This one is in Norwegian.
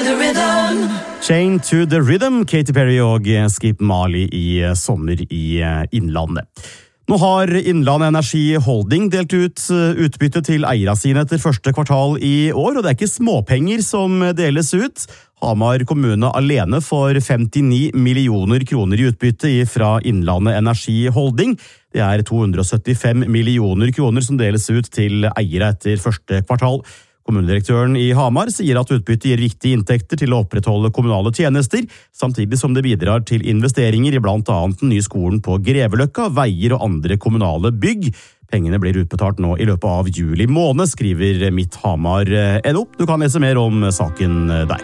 Chain to the Rhythm, Katy Perry og Skip Marley i sommer i Innlandet. Nå har Innland Energi Holding delt ut utbytte til eierne sine etter første kvartal i år, og det er ikke småpenger som deles ut. Hamar kommune alene får 59 millioner kroner i utbytte fra Innlandet Energi Holding. Det er 275 millioner kroner som deles ut til eiere etter første kvartal. Kommunedirektøren i Hamar sier at utbytte gir viktige inntekter til å opprettholde kommunale tjenester, samtidig som det bidrar til investeringer i blant annet den nye skolen på Greveløkka, veier og andre kommunale bygg. Pengene blir utbetalt nå i løpet av juli måned, skriver Midt Hamar NO. Du kan lese mer om saken der.